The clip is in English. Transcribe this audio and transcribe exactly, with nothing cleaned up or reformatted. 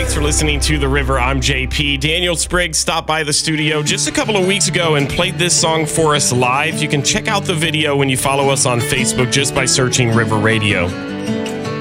Thanks for listening to The River. I'm J P. Daniel Spriggs stopped by the studio just a couple of weeks ago and played this song for us live. You can check out the video when you follow us on Facebook just by searching River Radio.